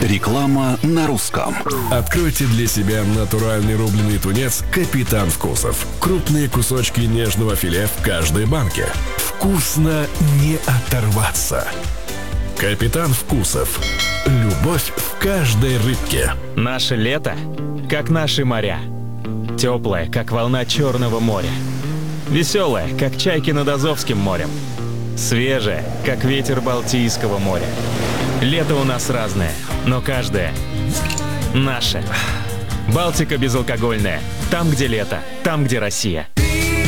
Реклама на русском. Откройте для себя натуральный рубленый тунец «Капитан Вкусов». Крупные кусочки нежного филе в каждой банке. Вкусно не оторваться. «Капитан Вкусов». Любовь в каждой рыбке. Наше лето, как наши моря. Теплое, как волна Черного моря. Веселое, как чайки над Азовским морем. Свежее, как ветер Балтийского моря. Лето у нас разное, но каждое наше. Балтика безалкогольная. Там, где лето, там, где Россия.